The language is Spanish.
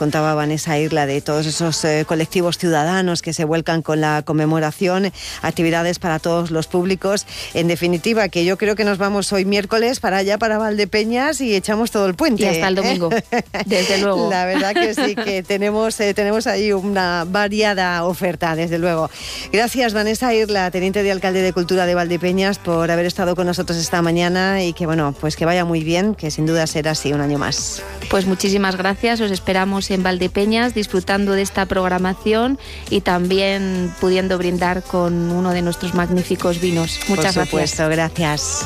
contaba Vanessa Irla de todos esos colectivos ciudadanos que se vuelcan con la conmemoración, actividades para todos los públicos. En definitiva, que yo creo que nos vamos hoy miércoles para allá, para Valdepeñas, y echamos todo el puente. Y hasta el domingo, desde luego. La verdad que sí, que tenemos ahí una variada oferta, desde luego. Gracias, Vanessa Irla, teniente de alcalde de Cultura de Valdepeñas, por haber estado con nosotros esta mañana, y que bueno, pues que vaya muy bien, que sin duda será así un año más. Pues muchísimas gracias, os esperamos en Valdepeñas disfrutando de esta programación y también pudiendo brindar con uno de nuestros magníficos vinos. Muchas gracias. Por supuesto, gracias.